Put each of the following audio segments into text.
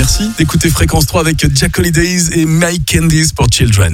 Merci d'écouter Fréquence 3 avec Jack Holidays et My Candies pour Children.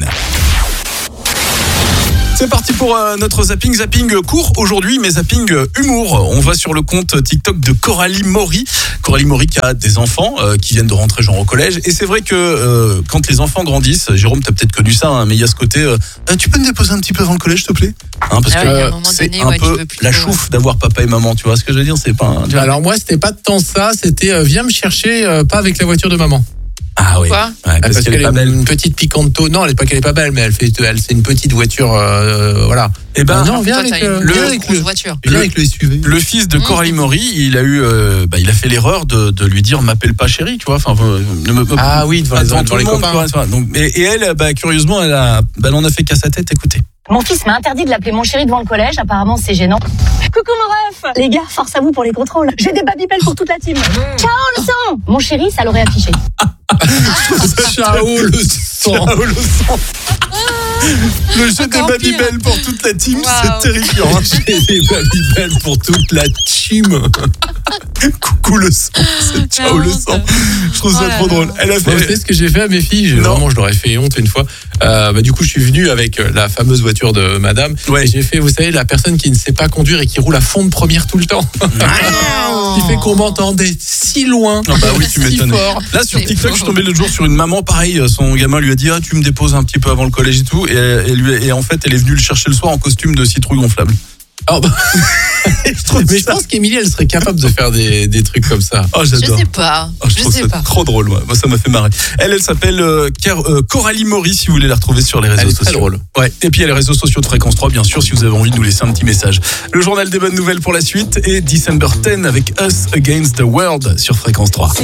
C'est parti pour notre zapping court aujourd'hui, mais zapping humour. On va sur le compte TikTok de Coralie Maury. Coralie Maury qui a des enfants qui viennent de rentrer genre au collège. Et c'est vrai que quand les enfants grandissent, Jérôme, t'as peut-être connu ça, mais il y a ce côté, tu peux me déposer un petit peu avant le collège, s'il te plaît, parce que c'est donné, un peu la chouffe d'avoir papa et maman, tu vois ce que je veux dire, c'est pas. Alors moi, c'était pas tant ça, c'était viens me chercher, pas avec la voiture de maman. Ah oui. Quoi parce qu'elle est pas belle. Une petite Picanto. Non, elle est pas qu'elle est pas belle, mais c'est une petite voiture, voilà. Eh ben, non, viens avec le SUV. Le fils de Coralie Maury, il a eu, il a fait l'erreur de lui dire m'appelle pas chérie, tu vois. Enfin, devant les copains. Donc, et elle, curieusement, elle en a fait qu'à sa tête. Écoutez. Mon fils m'a interdit de l'appeler mon chéri devant le collège, apparemment c'est gênant. Coucou mon ref. Les gars, force à vous pour les contrôles. J'ai des babybel pour toute la team. Ciao le sang. Mon chéri, ça l'aurait affiché. Ciao le sang. Ciao le sang. Le jeu des babybel pour toute la team, c'est terrifiant. J'ai des babybel pour toute la team. Coucou le sang, c'est ciao le sang. Je trouve ça trop drôle. Elle a fait. Vous savez ce que j'ai fait à mes filles? Vraiment, je leur ai fait honte une fois. Du coup, je suis venu avec la fameuse voiture de madame. Ouais. Et j'ai fait, vous savez, la personne qui ne sait pas conduire et qui roule à fond de première tout le temps. Qui fait qu'on m'entendait si loin. Ah bah oui, tu m'étonnes. Là, sur TikTok, je suis tombé l'autre jour sur une maman, pareil, son gamin lui a dit tu me déposes un petit peu avant le collège et tout. Et en fait, elle est venue le chercher le soir en costume de citrouille gonflable. Oh bah. Mais je pense qu'Émilie, elle serait capable de faire des trucs comme ça. Oh, j'adore. Je sais pas. Je trouve ça trop drôle. Moi, ça m'a fait marrer. Elle s'appelle Coralie Maury, si vous voulez la retrouver sur les réseaux sociaux. Très drôle. Ouais. Et puis il y a les réseaux sociaux de Fréquence 3, bien sûr, si vous avez envie de nous laisser un petit message. Le journal des bonnes nouvelles pour la suite et December 10 avec Us Against the World sur Fréquence 3.